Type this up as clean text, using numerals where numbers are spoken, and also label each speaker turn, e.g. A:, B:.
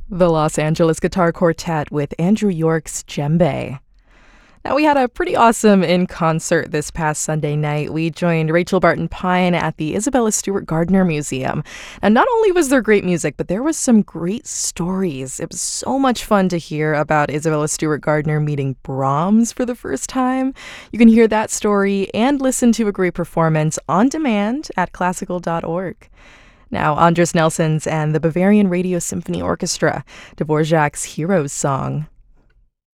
A: The Los Angeles Guitar Quartet with Andrew York's Djembe. Now, we had a pretty awesome in-concert this past Sunday night. We joined Rachel Barton Pine at the Isabella Stewart Gardner Museum. And not only was there great music, but there was some great stories. It was so much fun to hear about Isabella Stewart Gardner meeting Brahms for the first time. You can hear that story and listen to a great performance on demand at classical.org. Now, Andres Nelsons and the Bavarian Radio Symphony Orchestra, Dvorak's Heroes Song.